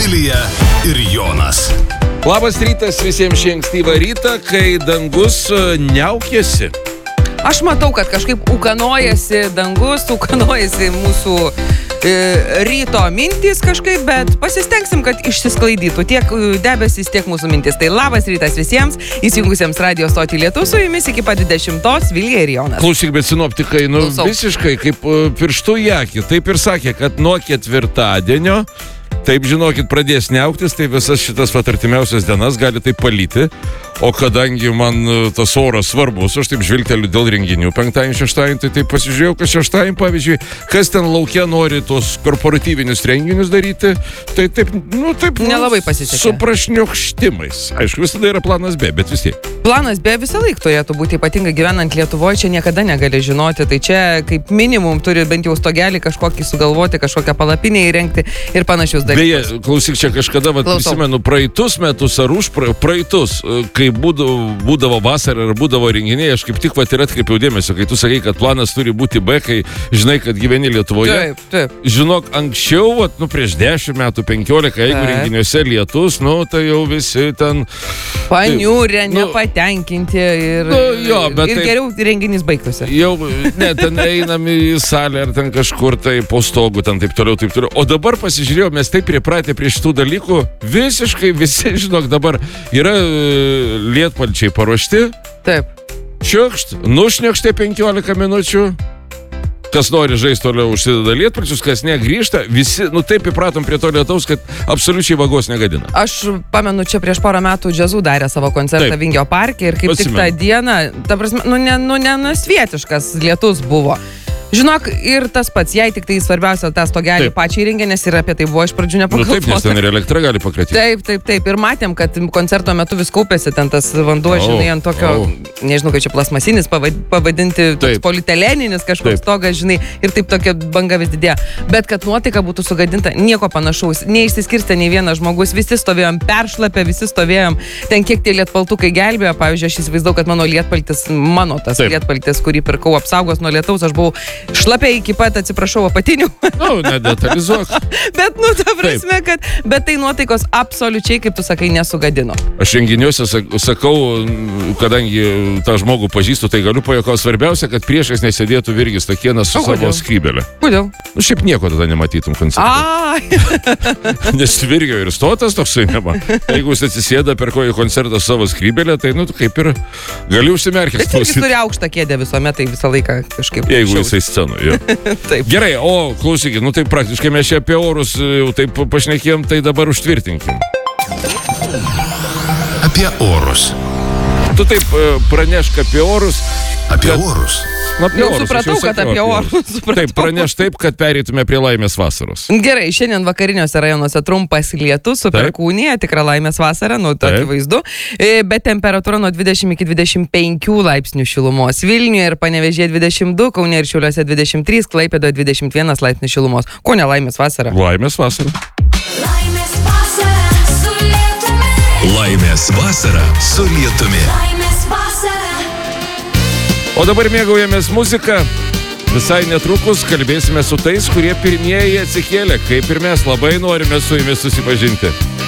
Vilija ir Jonas. Labas rytas visiems šį ankstyvą rytą, kai dangus niaukėsi. Aš matau, kad kažkaip ūkanojasi dangus, ūkanojasi mūsų ryto mintys kažkaip, bet pasistengsim, kad išsisklaidytų tiek debesis, tiek mūsų mintys. Tai labas rytas visiems, įsijungusiems radio stotį Lietus, su jumis iki pat 20 Vilija ir Jonas. Klausyk, bet sinoptikai, visiškai kaip pirštų į akį, taip ir sakė, kad nuo ketvirtadienio, taip žinokit, pradės niauktis, tai visas šitas artimiausias dienas gali taip palyti. O kadangi man tas oras svarbus, aš taip žvilgteliu dėl renginių penktadienį, šeštadienį, tai taip pasižiūrėjau, kad šeštadienį, pavyzdžiui, kas ten lauke nori tos korporatyvinius renginius daryti, tai taip, nelabai pasisekė. Su prašniokštimais. Aišku, visada yra planas B, bet vis tiek. Planas B visą laiką turėtų būti, ypatingai gyvenant Lietuvoje, čia niekada negali žinoti, tai čia kaip minimum turi bent jau stogelį kažkokį sugalvoti, kažkokią palapinę įrengti ir panašius dalykus. Beje, klausyk, čia kažkada, prisimenu, praeitus metus ar praeitus, kai būdavo vasara ar būdavo renginiai, aš kaip tik ir atkreipiau dėmesio, kai tu sakai, kad planas turi būti B, kai žinai, kad gyveni Lietuvoje. Taip. Žinok, anksčiau, prieš 10 metų, 15, jeigu renginiuose lietus, tai jau visi ten paniūrė, nepatenkinti ir geriau renginys baigtųsi. Jau, ten einam į salę ar ten kažkur tai po stogu, ten taip toliau. O dabar pasižiūrėjau, mes taip pripratę prie šitų dalykų, visiškai visi, žinok, dabar yra lietpalčiai paruošti. Taip. Čiukšt, nušniokštė 15 minučių. Kas nori žaisti toliau, užsideda lietpalčius, kas negrįžta. Visi, taip įpratom prie to lietaus, kad absoliučiai vagos negadina. Aš pamenu, čia prieš porą metų Džiazu darė savo koncertą Vingio parke ir kaip tik tą dieną, ta prasme, nenasvietiškas lietus buvo. Žinok, ir tas pats, jei tik tai svarbiausia tą stogelį pačiai rengė, nes ir apie tai buvo iš pradžių nepagalvota. Taip, nes ten ir elektra gali pakratyti. Taip. Ir matėm, kad koncerto metu vis kaupėsi ten tas vanduo, žinai, ant tokio, nežinau, kaip čia plasmasinis pavadinti, toks politeleninis kažkoks stogas, žinai, ir taip tokia banga vis didėja. Bet kad nuotaika būtų sugadinta, nieko panašaus. Neišsiskirstė nei vienas žmogus, visi stovėjom peršlapę, visi stovėjom. Ten kiek tie lietpaltukai gelbėjo, pavyzdžiui, aš įsivaizdau, kad mano lietpaltis, kurį pirkau apsaugos nuo lietaus, aš buvau šlapiai iki pat, atsiprašau, apatinių. Nedetalizuok. Bet, ta prasme, kad bet tai nuotaikos absoliučiai, kaip tu sakai, nesugadino. Aš renginiuose sakau, kadangi tą žmogų pažįstu, tai galiu pajuokauti. Svarbiausia, kad priešais nesėdėtų Virgis Takėnas su savo skrybele. Kodėl? Šiaip nieko tada nematytum koncerte. Nes Virgio ir stotas toksai nema. Jeigu jis atsisėda per kokį koncertą savo skrybelę, tai kaip ir gali užsimerkęs. Bet jis turi aukštą kėdę visuomet, tai visą laiką kažkaip. Jeigu jisai scenoje. Gerai, o klausykit, tai praktiškai mes čia apie orus jau taip pašnekėjom, tai dabar užtvirtinkim. Apie orus. Tu taip pranešk apie orus. Apie orus. Jau supratau, kad apie orus. Taip, praneš taip, kad pereitume prie laimės vasaros. Gerai, šiandien vakariniuose rajonuose trumpas lietus su perkūnija, tikra laimės vasara, tokį vaizdu, bet temperatūra nuo 20 iki 25 laipsnių šilumos. Vilniuje ir Panevėžyje 22, Kaune ir Šiauliuose 23, Klaipėdoje 21 laipsnių šilumos. Ko ne laimės vasara? Laimės vasara. Laimės vasara su lietumi. Laimės vasara su lietumi. Laimės vasara. O dabar mėgaujamės muziką. Visai netrukus kalbėsime su tais, kurie pirmieji atsikėlė, kaip ir mes labai norime su jumis susipažinti.